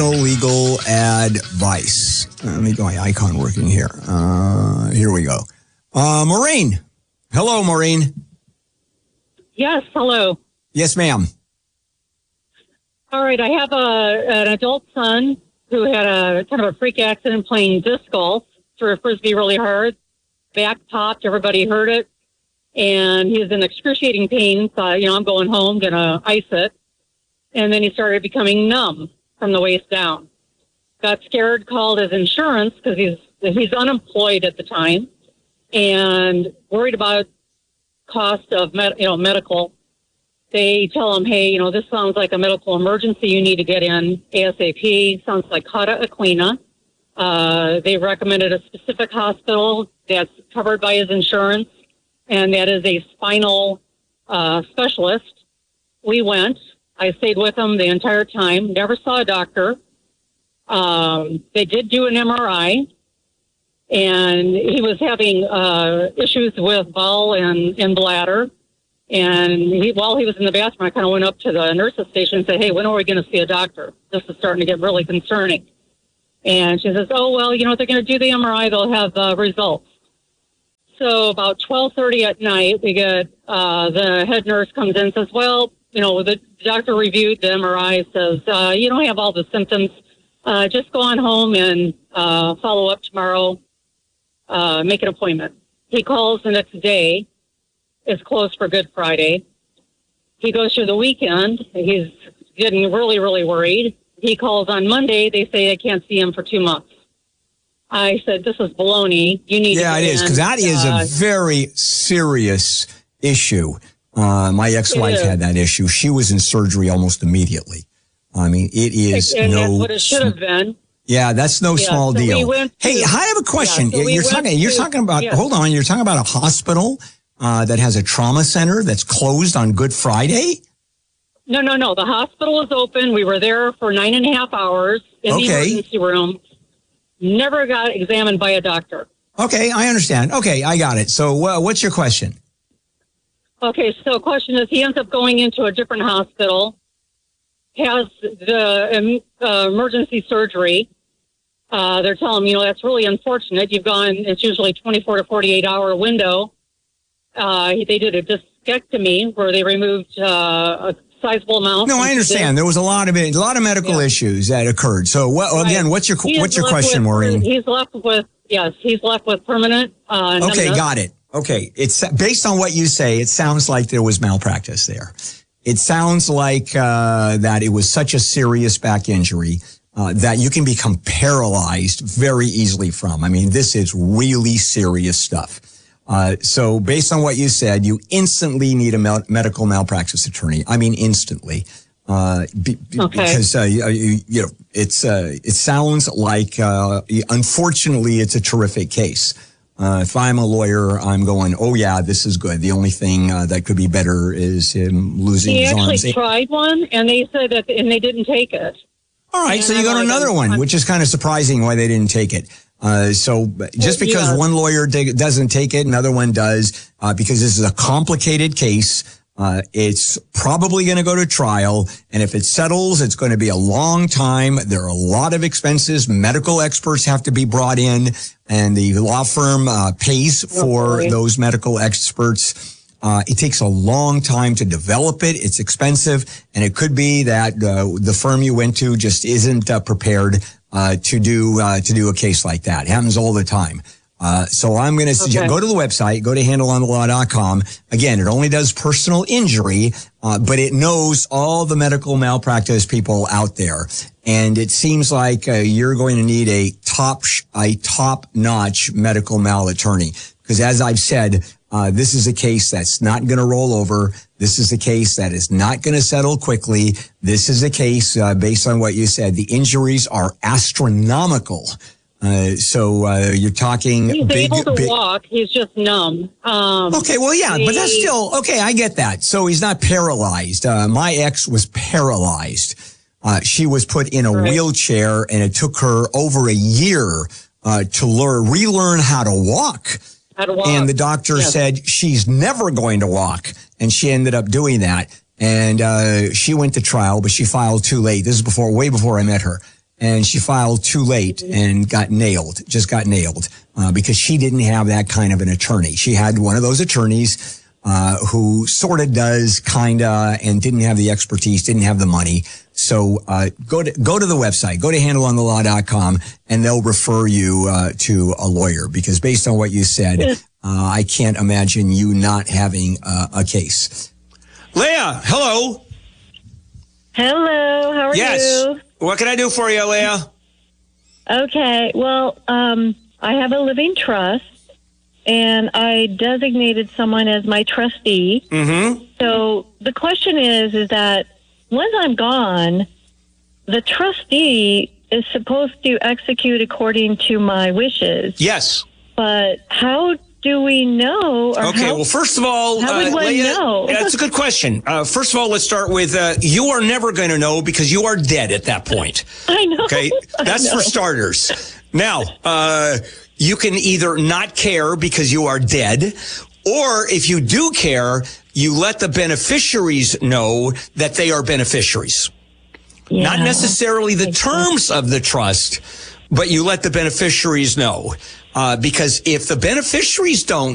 Legal advice. Let me get my icon working here. Here we go. Maureen. Hello, Maureen. Yes, hello. Yes, ma'am. All right, I have an adult son who had a kind of a freak accident playing disc golf, threw a frisbee really hard, back popped, everybody heard it, and he was in excruciating pain. So, I'm going home, going to ice it. And then he started becoming numb from the waist down. Got scared, called his insurance because he's unemployed at the time and worried about cost of medical. They tell him, hey, this sounds like a medical emergency. You need to get in ASAP. Sounds like Cata Equina. They recommended a specific hospital that's covered by his insurance, and that is a spinal specialist. We went. I stayed with him the entire time. Never saw a doctor. They did do an MRI, and he was having issues with bowel and bladder. And while he was in the bathroom, I kind of went up to the nurse's station and said, hey, when are we going to see a doctor? This is starting to get really concerning. And she says, oh, well, they're going to do the MRI. They'll have results. So about 12:30 at night, we get the head nurse comes in and says, well, the doctor reviewed the MRI, says, you don't have all the symptoms. Just go on home and follow up tomorrow, make an appointment. He calls the next day. It's closed for Good Friday. He goes through the weekend. He's getting really, really worried. He calls on Monday. They say they can't see him for 2 months. I said, this is baloney. You need to it is, because that is a very serious issue. My ex-wife had that issue. She was in surgery almost immediately. I mean, it is and that's what it should have been. Yeah, that's no small deal. Hey, I have a question. Yeah, you're talking about, hold on, you're talking about a hospital that has a trauma center that's closed on Good Friday? No. The hospital is open. We were there for 9.5 hours in the emergency room. Never got examined by a doctor. Okay, I understand. Okay, I got it. So what's your question? Okay, so the question is, he ends up going into a different hospital, has the emergency surgery. They're telling him, that's really unfortunate. You've gone, it's usually 24 to 48 hour window. They did a discectomy where they removed a sizable amount. No, I understand. There was a lot of medical issues that occurred. So again, what's your question, Maureen? He's left with permanent. Okay, got it. Okay, it's based on what you say. It sounds like there was malpractice there. It sounds like that it was such a serious back injury that you can become paralyzed very easily from. I mean, this is really serious stuff. So based on what you said, you instantly need a medical malpractice attorney. I mean, instantly. Because it sounds like unfortunately it's a terrific case. If I'm a lawyer, I'm going, oh yeah, this is good. The only thing that could be better is him losing his arms. He actually tried one, and they said that, and they didn't take it. All right, so you go to another one, which is kind of surprising why they didn't take it. So just because one lawyer doesn't take it, another one does, because this is a complicated case. It's probably going to go to trial. And if it settles, it's going to be a long time. There are a lot of expenses. Medical experts have to be brought in, and the law firm pays for those medical experts. It takes a long time to develop it. It's expensive. And it could be that the firm you went to just isn't prepared to do a case like that. It happens all the time. So I'm going to suggest, go to the website, go to handleonthelaw.com. Again, it only does personal injury, but it knows all the medical malpractice people out there. And it seems like you're going to need a top-notch medical mal attorney. Because as I've said, this is a case that's not going to roll over. This is a case that is not going to settle quickly. This is a case, based on what you said, the injuries are astronomical. So you're talking he's able to walk. He's just numb. Okay, well, yeah, but that's still okay. I get that. So he's not paralyzed. My ex was paralyzed. She was put in a wheelchair, and it took her over a year to relearn how to walk. And the doctor said she's never going to walk, and she ended up doing that. And she went to trial, but she filed too late. This is way before I met her. and she filed too late and just got nailed, because she didn't have that kind of an attorney. She had one of those attorneys, who sort of does kinda and didn't have the expertise, didn't have the money. So, go to the website, go to handleonthelaw.com, and they'll refer you, to a lawyer, because based on what you said, I can't imagine you not having a case. Leah, hello. Hello, how are you? What can I do for you, Leah? Okay, well, I have a living trust, and I designated someone as my trustee. Mm-hmm. So the question is that once I'm gone, the trustee is supposed to execute according to my wishes. Yes. But how do we know? Well, first of all, how would one Leah, know? That's a good question. First of all, let's start with you are never going to know because you are dead at that point. I know. Okay, that's for starters. Now, you can either not care because you are dead, or if you do care, you let the beneficiaries know that they are beneficiaries. Yeah. Not necessarily the terms of the trust, but you let the beneficiaries know. Because if the beneficiaries don't